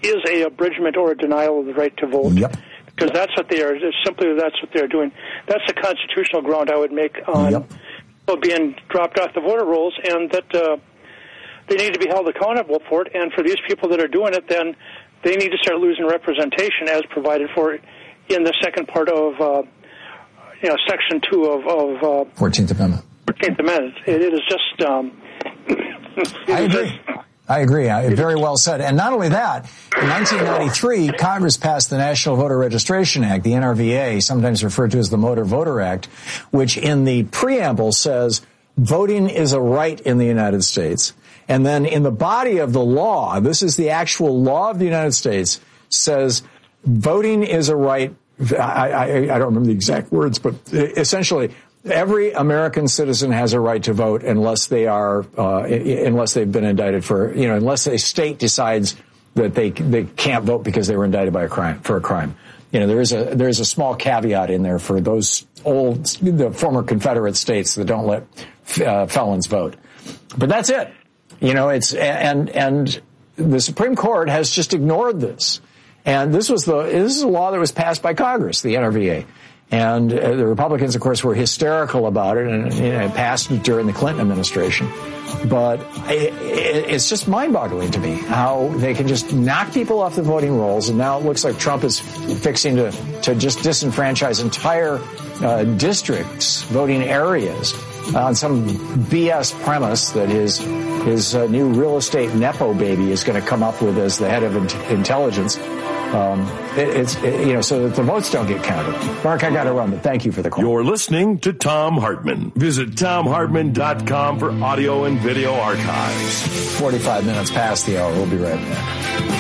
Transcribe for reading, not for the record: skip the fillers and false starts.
is a abridgment or a denial of the right to vote. Yep. Because that's what they are. Simply, that's what they're doing. That's the constitutional ground I would make on people being dropped off the voter rolls, and that they need to be held accountable for it. And for these people that are doing it, then they need to start losing representation as provided for in the second part of Section 2 of 14th Amendment. 14th Amendment. It is just. I agree. Very well said. And not only that, in 1993, Congress passed the National Voter Registration Act, the NRVA, sometimes referred to as the Motor Voter Act, which in the preamble says voting is a right in the United States. And then in the body of the law, this is the actual law of the United States, says voting is a right. I don't remember the exact words, but essentially every American citizen has a right to vote unless they are, unless they've been indicted for, unless a state decides that they can't vote because they were indicted by for a crime. There is a small caveat in there for the former Confederate states that don't let felons vote. But that's it. And the Supreme Court has just ignored this. And this is a law that was passed by Congress, the NRVA. And the Republicans, of course, were hysterical about it, and it passed during the Clinton administration. But it's just mind-boggling to me how they can just knock people off the voting rolls, and now it looks like Trump is fixing to just disenfranchise entire districts, voting areas, on some BS premise that his new real estate Nepo baby is going to come up with as the head of intelligence. So that the votes don't get counted. Mark, I got to run, but thank you for the call. You're listening to Thom Hartmann. Visit ThomHartmann.com for audio and video archives. 45 minutes past the hour. We'll be right back.